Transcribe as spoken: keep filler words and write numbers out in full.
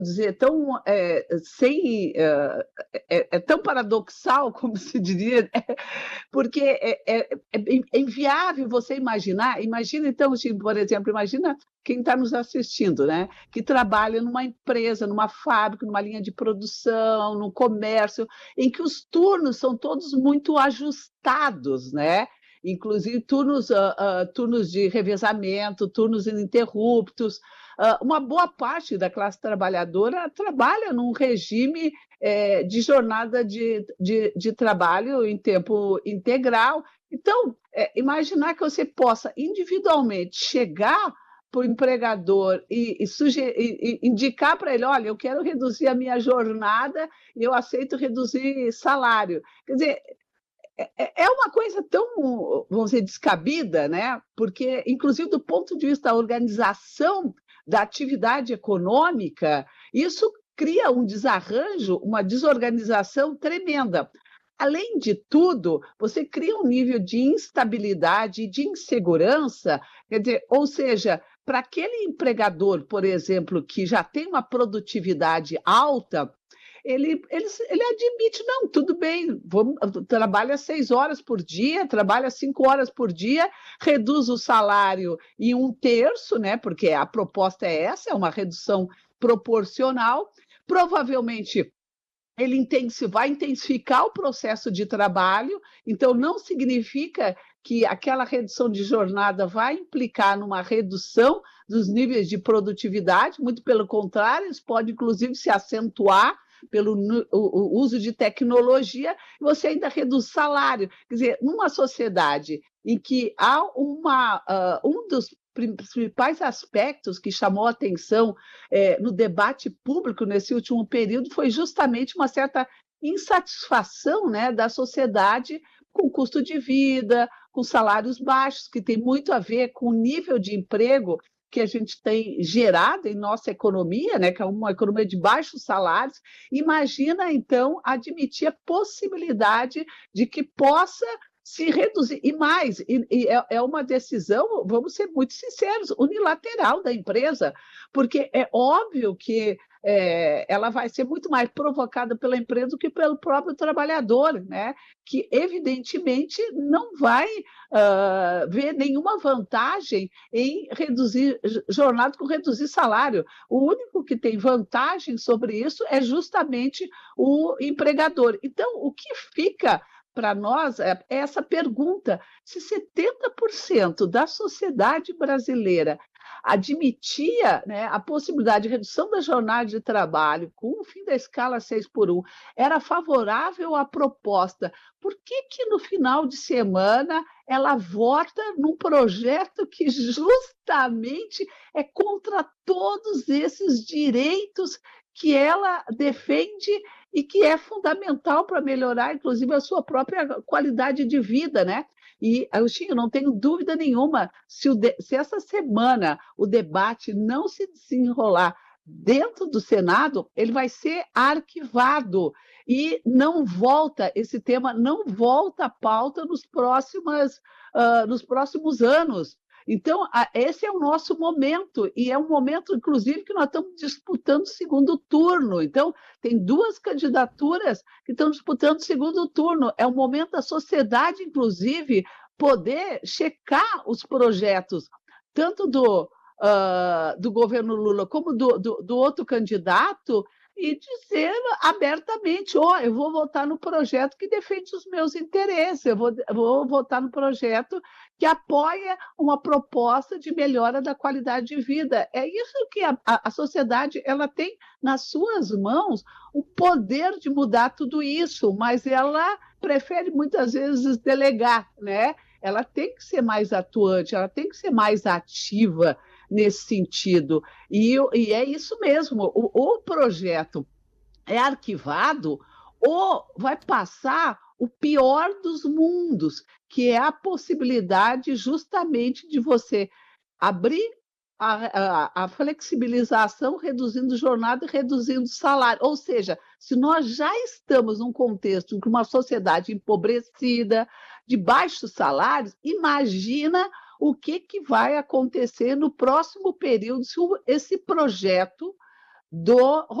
dizer, tão, eh, sem, hã, é é tão paradoxal, como se diria, porque é é é bem é inviável você imaginar imagina então, assim, por exemplo, imagina quem está nos assistindo, né, que trabalha numa empresa, numa fábrica, numa linha de produção, no comércio, em que os turnos são todos muito ajustados, né, inclusive turnos, hã hã, turnos de revezamento, turnos ininterruptos. Hã, uma boa parte da classe trabalhadora trabalha num regime, eh, de jornada de de de trabalho em tempo integral. Então, eh, imaginar que você possa individualmente chegar para o empregador e e suge e e indicar para ele: "Olha, eu quero reduzir a minha jornada e eu aceito reduzir salário". Quer dizer, é é é uma coisa tão, vamos dizer, descabida, né, porque inclusive do ponto de vista da organização da atividade econômica, isso cria um desarranjo, uma desorganização tremenda. Além de tudo, você cria um nível de instabilidade e de insegurança, quer dizer, ou seja, para aquele empregador, por exemplo, que já tem uma produtividade alta, ele ele se ele admite: "Não, tudo bem, vamos trabalha seis horas por dia, trabalha cinco horas por dia, reduz o salário em um terço, né, porque a proposta é essa, é uma redução proporcional. Provavelmente, ele intensi vai intensificar o processo de trabalho, então não significa que aquela redução de jornada vai implicar numa redução dos níveis de produtividade, muito pelo contrário, isso pode inclusive se acentuar pelo nu o o uso de tecnologia, e você ainda reduz salário. Quer dizer, numa sociedade em que há uma hã, um dos prin principais aspectos que chamou a atenção, eh, no debate público nesse último período foi justamente uma certa insatisfação, né, da sociedade com o custo de vida, com salários baixos, que tem muito a ver com o nível de emprego que a gente tem gerado em nossa economia, né, que é uma economia de baixos salários. Imagina então admitir a possibilidade de que possa se reduzir e mais, e e é é uma decisão, vamos ser muito sinceros, unilateral da empresa, porque é óbvio que, eh, ela vai ser muito mais provocada pela empresa do que pelo próprio trabalhador, né, que evidentemente não vai, hã, ver nenhuma vantagem em reduzir jo jornada com reduzir salário. O único que tem vantagem sobre isso é justamente o empregador. Então, o que fica para nós é é essa pergunta: se setenta por cento da sociedade brasileira admitia, né, a possibilidade de redução da jornada de trabalho com o fim da escala seis por um, era favorável à proposta, por que que no final de semana ela vota num projeto que justamente é contra todos esses direitos que ela defende e que é fundamental para melhorar, inclusive, a sua própria qualidade de vida, né. E, Agostinho, não tenho dúvida nenhuma, se o de se essa semana o debate não se desenrolar dentro do Senado, ele vai ser arquivado e não volta esse tema não volta à pauta nos próximas hã, nos próximos anos. Então, a esse é o nosso momento, e é um momento, inclusive, que nós estamos disputando o segundo turno. Então, tem duas candidaturas que estão disputando o segundo turno. É o momento da sociedade, inclusive, poder checar os projetos, tanto do, hã, do governo Lula como do do do outro candidato, e dizer abertamente: "Ó, eu vou votar no projeto que defende os meus interesses, eu vou vou votar no projeto que apoia uma proposta de melhora da qualidade de vida". É isso que a a a sociedade ela tem nas suas mãos o poder de mudar tudo isso, mas ela prefere muitas vezes delegar, né. Ela tem que ser mais atuante, ela tem que ser mais ativa nesse sentido. E o e é isso mesmo, o o projeto é arquivado ou vai passar o pior dos mundos, que é a possibilidade justamente de você abrir a a a flexibilização reduzindo jornada e reduzindo salário. Ou seja, se nós já estamos num contexto em que uma sociedade empobrecida, de baixos salários, imagina o que que vai acontecer no próximo período se o esse projeto do